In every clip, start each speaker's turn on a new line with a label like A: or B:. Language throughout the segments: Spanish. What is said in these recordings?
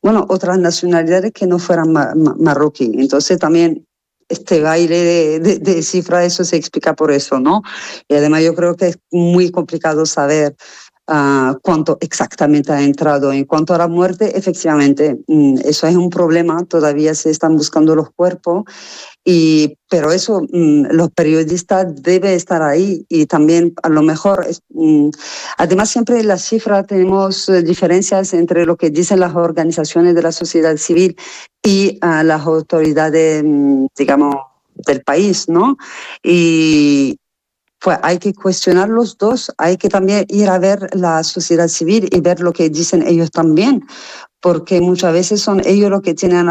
A: otras nacionalidades que no fueran marroquí. Entonces también este baile de cifras, eso se explica por eso, ¿no? Y además yo creo que es muy complicado saber cuánto exactamente ha entrado. En cuanto a la muerte, efectivamente, eso es un problema, todavía se están buscando los cuerpos, pero eso los periodistas deben estar ahí y también a lo mejor, además siempre en las cifras tenemos diferencias entre lo que dicen las organizaciones de la sociedad civil y las autoridades, digamos, del país, ¿no? Y pues hay que cuestionar los dos, hay que también ir a ver la sociedad civil y ver lo que dicen ellos también, porque muchas veces son ellos los que tienen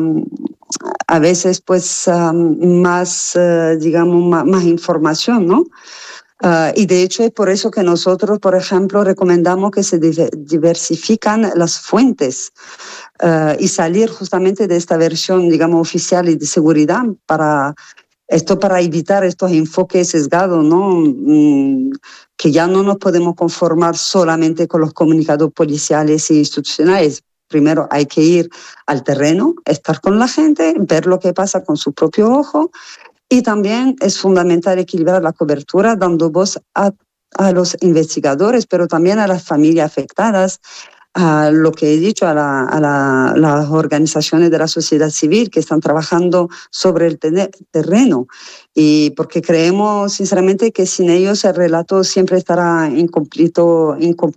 A: a veces pues más, digamos, más información, ¿no? Y de hecho es por eso que nosotros, por ejemplo, recomendamos que se diversifican las fuentes y salir justamente de esta versión, digamos, oficial y de seguridad para evitar estos enfoques sesgados, ¿no? Que ya no nos podemos conformar solamente con los comunicados policiales e institucionales. Primero hay que ir al terreno, estar con la gente, ver lo que pasa con su propio ojo, y también es fundamental equilibrar la cobertura dando voz a los investigadores, pero también a las familias afectadas, a lo que he dicho, a las organizaciones de la sociedad civil que están trabajando sobre el terreno. Y porque creemos sinceramente que sin ellos el relato siempre estará incompleto,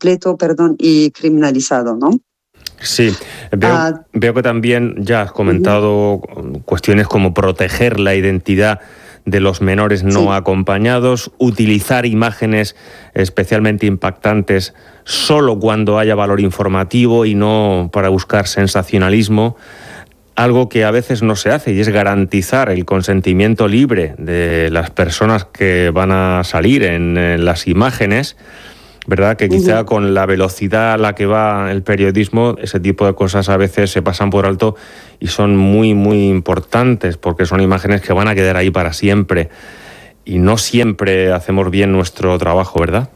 A: y criminalizado, ¿no?
B: Sí, veo que también ya has comentado cuestiones como proteger la identidad de los menores no acompañados, utilizar imágenes especialmente impactantes solo cuando haya valor informativo y no para buscar sensacionalismo, algo que a veces no se hace, y es garantizar el consentimiento libre de las personas que van a salir en las imágenes, ¿verdad? Que quizá con la velocidad a la que va el periodismo, ese tipo de cosas a veces se pasan por alto y son muy, muy importantes, porque son imágenes que van a quedar ahí para siempre. Y no siempre hacemos bien nuestro trabajo, ¿verdad?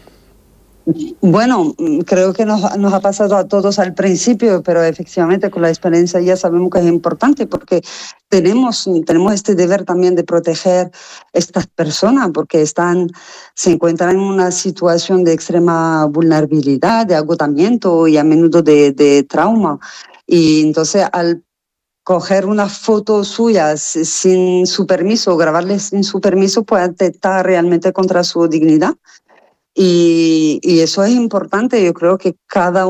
A: Bueno, creo que nos ha pasado a todos al principio, pero efectivamente con la experiencia ya sabemos que es importante, porque tenemos este deber también de proteger estas personas, porque se encuentran en una situación de extrema vulnerabilidad, de agotamiento y a menudo de trauma. Y entonces al coger unas fotos suyas sin su permiso, grabarles sin su permiso, puede atentar realmente contra su dignidad. Y eso es importante. Yo creo que cada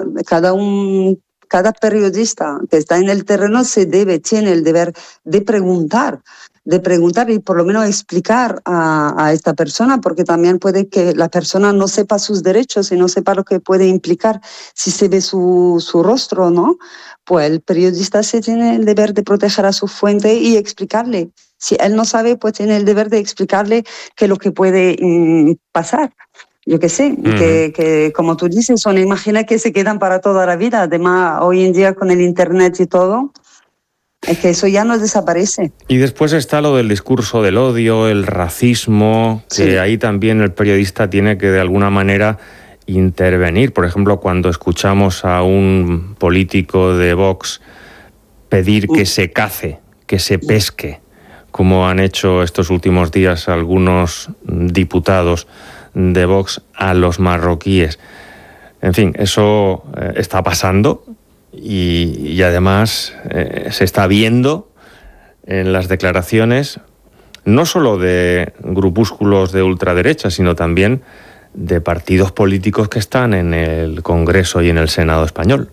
A: periodista que está en el terreno tiene el deber de preguntar y por lo menos explicar a esta persona, porque también puede que la persona no sepa sus derechos y no sepa lo que puede implicar si se ve su rostro, ¿no? Pues el periodista tiene el deber de proteger a su fuente y explicarle. Si él no sabe, pues tiene el deber de explicarle qué es lo que puede pasar. Yo qué sé, que como tú dices, son imágenes que se quedan para toda la vida. Además, hoy en día con el internet y todo, es que eso ya no desaparece.
B: Y después está lo del discurso del odio, el racismo, que ahí también el periodista tiene que de alguna manera intervenir. Por ejemplo, cuando escuchamos a un político de Vox pedir que se cace, que se pesque, como han hecho estos últimos días algunos diputados de Vox a los marroquíes. En fin, eso está pasando y además se está viendo en las declaraciones no solo de grupúsculos de ultraderecha, sino también de partidos políticos que están en el Congreso y en el Senado español.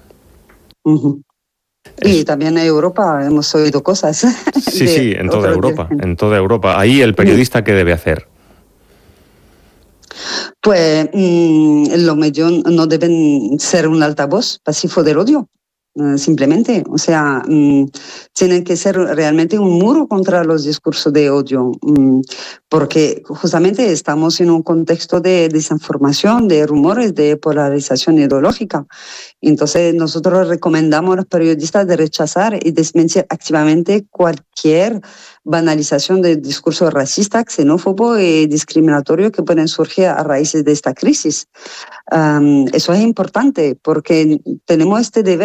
A: Y también en Europa hemos oído cosas.
B: Sí, en toda Europa. Ahí el periodista, ¿qué debe hacer?
A: Pues los medios no deben ser un altavoz pasivo del odio, simplemente. O sea, tienen que ser realmente un muro contra los discursos de odio, porque justamente estamos en un contexto de desinformación, de rumores, de polarización ideológica. Entonces nosotros recomendamos a los periodistas de rechazar y desmentir activamente cualquier banalización del discurso racista, xenófobo y discriminatorio que pueden surgir a raíz de esta crisis. Eso es importante porque tenemos este deber